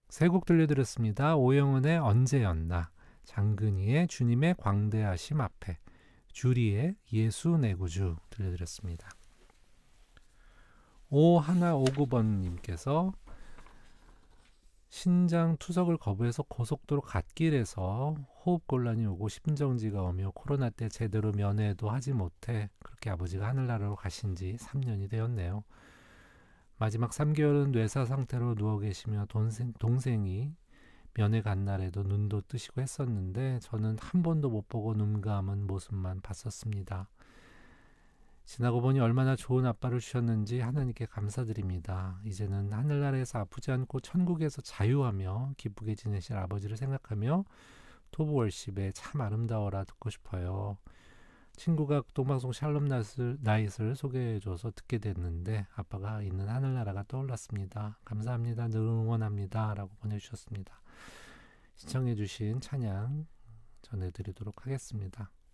세 곡 들려드렸습니다. 오영은의 언제였나, 장근희의 주님의 광대하심 앞에, 주리의 예수 내 구주 들려드렸습니다. 5159번님께서 신장 투석을 거부해서 고속도로 갓길에서 호흡곤란이 오고 심정지가 오며 코로나 때 제대로 면회도 하지 못해 그렇게 아버지가 하늘나라로 가신 지 3년이 되었네요. 마지막 3개월은 뇌사 상태로 누워 계시며 동생이 면회 간 날에도 눈도 뜨시고 했었는데 저는 한 번도 못 보고 눈 감은 모습만 봤었습니다. 지나고 보니 얼마나 좋은 아빠를 주셨는지 하나님께 감사드립니다. 이제는 하늘나라에서 아프지 않고 천국에서 자유하며 기쁘게 지내실 아버지를 생각하며 토브 월십에 참 아름다워라 듣고 싶어요. 친구가 동방송 샬롬 나잇을 소개해줘서 듣게 됐는데 아빠가 있는 하늘나라가 떠올랐습니다. 감사합니다. 늘 응원합니다. 라고 보내주셨습니다. 시청해주신 찬양 전해드리도록 하겠습니다.